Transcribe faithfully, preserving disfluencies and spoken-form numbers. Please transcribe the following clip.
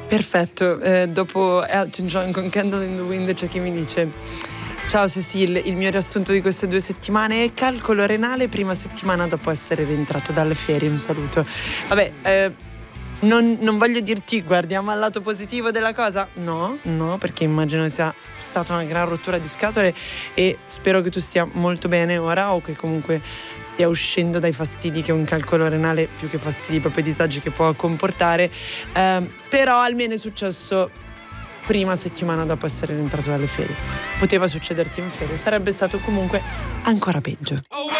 Perfetto, eh, dopo Elton John con Candle in the Wind c'è chi mi dice: ciao Cecil, il mio riassunto di queste due settimane è calcolo renale prima settimana dopo essere rientrato dalle ferie, un saluto. Vabbè, eh, non, non voglio dirti guardiamo al lato positivo della cosa, no, no, perché immagino sia stata una gran rottura di scatole e spero che tu stia molto bene ora o che comunque stia uscendo dai fastidi che un calcolo renale, più che fastidi proprio disagi che può comportare, eh, però almeno è successo prima settimana dopo essere rientrato dalle ferie. Poteva succederti in ferie, sarebbe stato comunque ancora peggio.